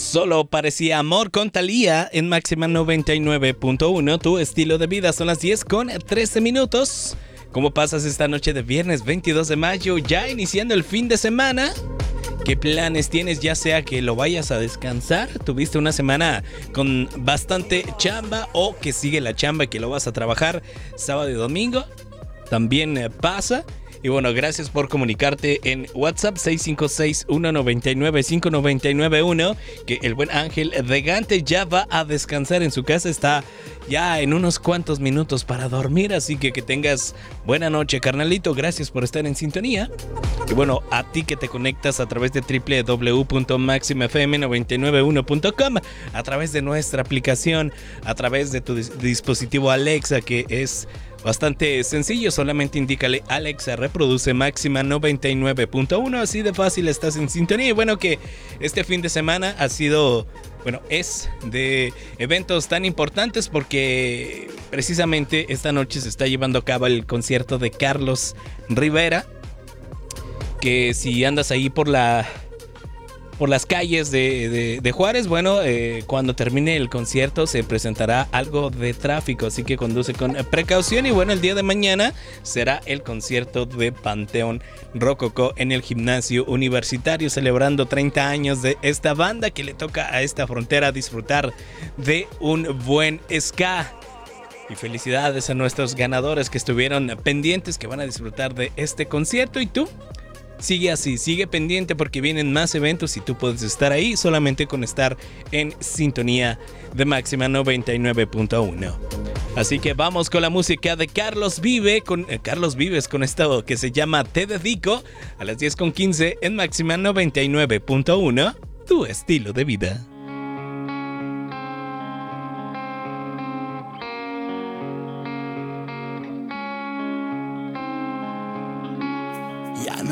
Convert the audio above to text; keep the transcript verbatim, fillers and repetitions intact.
Solo parecía amor con Thalía en Máxima noventa y nueve punto uno. Tu estilo de vida. Son las diez con trece minutos. ¿Cómo pasas esta noche de viernes veintidós de mayo? Ya iniciando el fin de semana. ¿Qué planes tienes? Ya sea que lo vayas a descansar, tuviste una semana con bastante chamba, o que sigue la chamba y que lo vas a trabajar sábado y domingo. También eh, pasa. Y bueno, gracias por comunicarte en WhatsApp seis cinco seis, uno nueve nueve, cinco nueve nueve uno, que el buen Ángel de Gante ya va a descansar en su casa, está ya en unos cuantos minutos para dormir, así que que tengas buena noche, carnalito, gracias por estar en sintonía. Y bueno, a ti que te conectas a través de doble u doble u doble u punto maxima f m noventa y nueve uno punto com, a través de nuestra aplicación, a través de tu dis- dispositivo Alexa, que es bastante sencillo, solamente indícale Alexa, reproduce Máxima noventa y nueve punto uno, así de fácil estás en sintonía. Y bueno, que este fin de semana ha sido, bueno, es de eventos tan importantes porque precisamente esta noche se está llevando a cabo el concierto de Carlos Rivera, que si andas ahí por la... por las calles de, de, de Juárez, bueno, eh, cuando termine el concierto se presentará algo de tráfico, así que conduce con precaución. Y bueno, el día de mañana será el concierto de Panteón Rococó en el Gimnasio Universitario, celebrando treinta años de esta banda que le toca a esta frontera disfrutar de un buen ska. Y felicidades a nuestros ganadores que estuvieron pendientes, que van a disfrutar de este concierto. ¿Y tú? Sigue así, sigue pendiente porque vienen más eventos y tú puedes estar ahí solamente con estar en sintonía de Máxima noventa y nueve punto uno. Así que vamos con la música de Carlos Vive, con eh, Carlos Vives, con esto que se llama Te Dedico, a las diez con quince en Máxima noventa y nueve punto uno, tu estilo de vida.